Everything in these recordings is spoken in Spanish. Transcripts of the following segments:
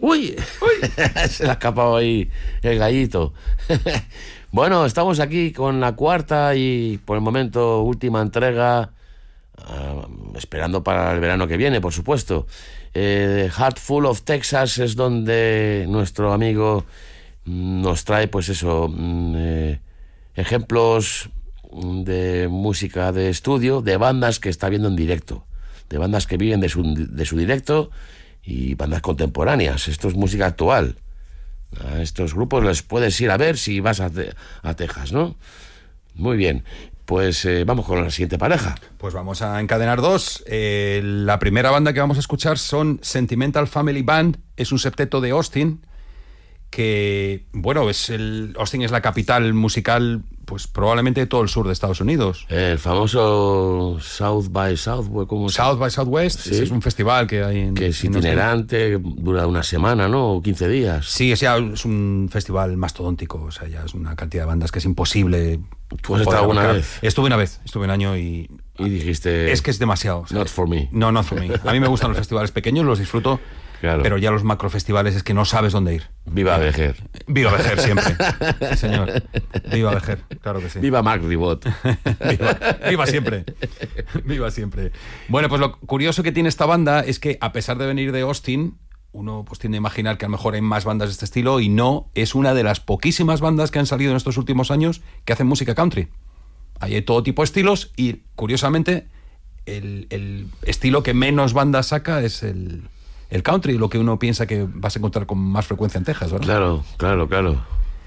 ¡Uy! Se le ha escapado ahí el gallito. Bueno, estamos aquí con la cuarta y por el momento última entrega, esperando para el verano que viene, por supuesto. Heart Full of Texas es donde nuestro amigo nos trae, pues eso, ejemplos de música de estudio, de bandas que está viendo en directo, de bandas que viven de su directo y bandas contemporáneas. Esto es música actual. A estos grupos les puedes ir a ver si vas a Texas, ¿no? Muy bien, pues vamos con la siguiente pareja. Pues vamos a encadenar dos. La primera banda que vamos a escuchar son Sentimental Family Band. Es un septeto de Austin, que, bueno, Austin es la capital musical, pues probablemente de todo el sur de Estados Unidos. El famoso South by Southwest, ¿cómo se llama? South by Southwest, sí. Es un festival que hay que es itinerante, dura una semana, ¿no? O 15 días. Sí, es un festival mastodóntico, o sea, ya es una cantidad de bandas que es imposible. ¿Tú has estado alguna vez? Estuve un año y dijiste... Es que es demasiado. Not for me. No, not for me. A mí me gustan los festivales pequeños, los disfruto. Claro. Pero ya los macrofestivales es que no sabes dónde ir. Viva Vejer. Viva Vejer siempre. Sí, señor. Viva Vejer, claro que sí. Viva Mark Ribot. Viva siempre. Viva siempre. Bueno, pues lo curioso que tiene esta banda es que, a pesar de venir de Austin, uno pues tiende a imaginar que a lo mejor hay más bandas de este estilo, y no, es una de las poquísimas bandas que han salido en estos últimos años que hacen música country. Hay todo tipo de estilos y, curiosamente, el estilo que menos bandas saca es el country, lo que uno piensa que vas a encontrar con más frecuencia en Texas, ¿verdad? Claro.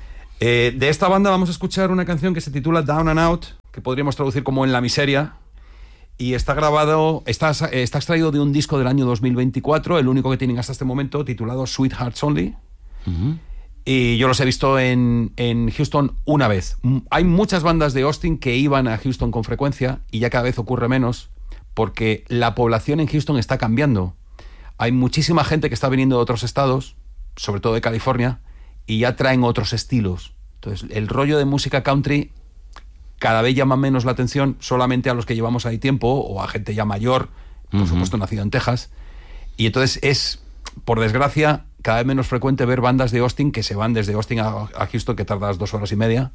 De esta banda vamos a escuchar una canción que se titula Down and Out, que podríamos traducir como En la miseria, y está extraído de un disco del año 2024, el único que tienen hasta este momento, titulado Sweethearts Only. Uh-huh. Y yo los he visto en Houston una vez. Hay muchas bandas de Austin que iban a Houston con frecuencia, y ya cada vez ocurre menos, porque la población en Houston está cambiando. Hay muchísima gente que está viniendo de otros estados, sobre todo de California, y ya traen otros estilos. Entonces, el rollo de música country cada vez llama menos la atención solamente a los que llevamos ahí tiempo, o a gente ya mayor, por supuesto nacida en Texas. Y entonces es, por desgracia, cada vez menos frecuente ver bandas de Austin que se van desde Austin a Houston, que tardas 2 horas y media,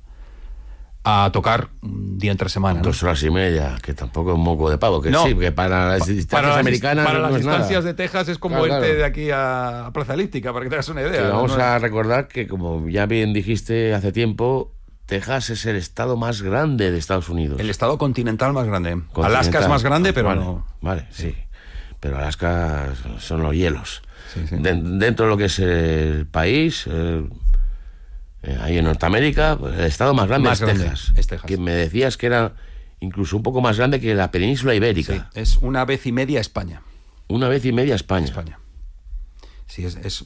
a tocar un día entre semana, ¿no? 2 horas y media, que tampoco es un moco de pavo, que no, sí, que para las distancias americanas para no las es distancias nada. De Texas es como irte de aquí a Plaza Elíptica, para que te hagas una idea. Que vamos a recordar que, como ya bien dijiste hace tiempo, Texas es el estado más grande de Estados Unidos. El estado continental más grande. Alaska es más grande, pero vale, no... Vale, sí. Pero Alaska son los hielos. Sí. Dentro de lo que es el país... ahí en Norteamérica, el estado más grande es Texas. Que me decías que era incluso un poco más grande que la península ibérica. Sí, es 1,5 veces España. 1,5 veces España. Sí, es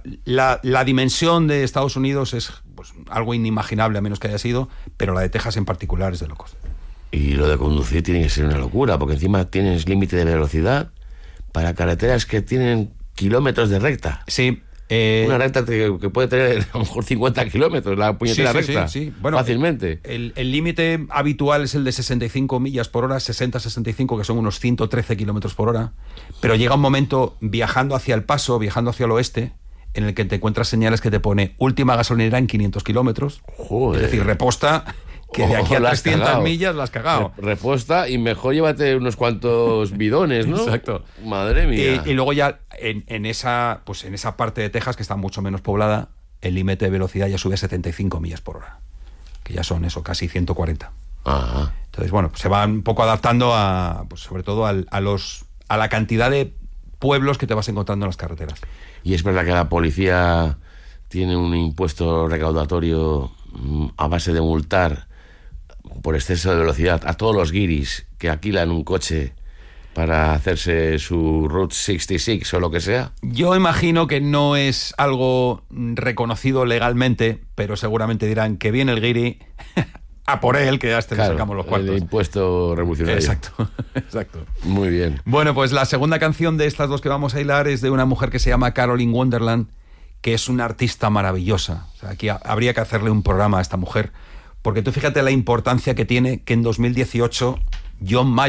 la dimensión de Estados Unidos es pues, algo inimaginable, a menos que haya sido, pero la de Texas en particular es de locos. Y lo de conducir tiene que ser una locura, porque encima tienes límite de velocidad para carreteras que tienen kilómetros de recta. Sí. Una recta que puede tener a lo mejor 50 kilómetros, la puñetera recta. Sí. Bueno, fácilmente. El límite habitual es el de 65 millas por hora, 60-65, que son unos 113 kilómetros por hora. Pero llega un momento, viajando hacia El Paso, viajando hacia el oeste, en el que te encuentras señales que te pone última gasolinera en 500 kilómetros. Joder. Es decir, reposta... que de aquí a 300 millas la has cagado. Reposta y mejor llévate unos cuantos bidones, ¿no? Exacto. Madre mía. Y luego ya en esa parte de Texas, que está mucho menos poblada, el límite de velocidad ya sube a 75 millas por hora. Que ya son eso, casi 140. Ajá. Entonces, bueno, se van un poco adaptando pues sobre todo a la cantidad de pueblos que te vas encontrando en las carreteras. Y es verdad que la policía tiene un impuesto recaudatorio a base de multar por exceso de velocidad a todos los guiris que alquilan un coche para hacerse su Route 66 o lo que sea. Yo imagino que no es algo reconocido legalmente, pero seguramente dirán que viene el guiri a por él, que ya le sacamos los cuartos. El impuesto revolucionario. Exacto. Muy bien. Bueno, pues la segunda canción de estas dos que vamos a hilar es de una mujer que se llama Caroline Wonderland, que es una artista maravillosa. O sea, aquí habría que hacerle un programa a esta mujer, porque tú fíjate la importancia que tiene que en 2018 John Mayall,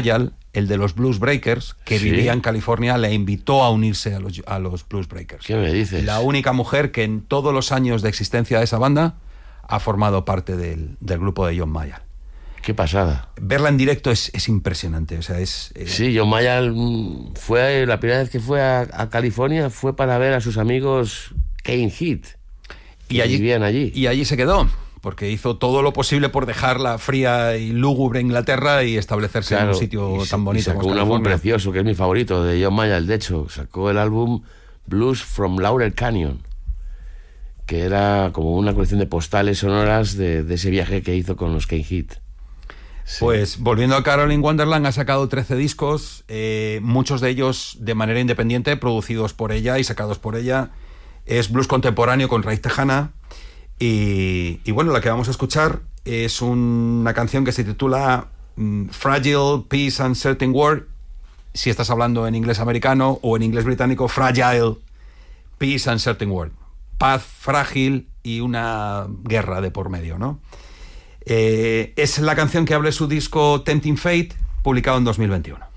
el de los Blues Breakers, que Sí. vivía en California, le invitó a unirse a los Blues Breakers. ¿Qué me dices? La única mujer que en todos los años de existencia de esa banda ha formado parte del grupo de John Mayall. Qué pasada. Verla en directo es impresionante. O sea, Sí, John Mayall fue la primera vez que fue a California fue para ver a sus amigos Kane Heat, que vivían allí. Y allí se quedó, porque hizo todo lo posible por dejar la fría y lúgubre Inglaterra y establecerse en un sitio tan bonito sacó como un álbum California. precioso, que es mi favorito, de John Mayall. De hecho, sacó el álbum Blues from Laurel Canyon, que era como una colección de postales sonoras de ese viaje que hizo con los Kane Heat. Sí. Pues volviendo a Caroline Wonderland, ha sacado 13 discos, muchos de ellos de manera independiente, producidos por ella y sacados por ella. Es blues contemporáneo con raíz tejana. Y bueno, la que vamos a escuchar es una canción que se titula Fragile, Peace, Uncertain World. Si estás hablando en inglés americano, o en inglés británico, Fragile, Peace, Uncertain World. Paz frágil y una guerra de por medio, ¿no? Es la canción que abre su disco Tempting Fate, publicado en 2021.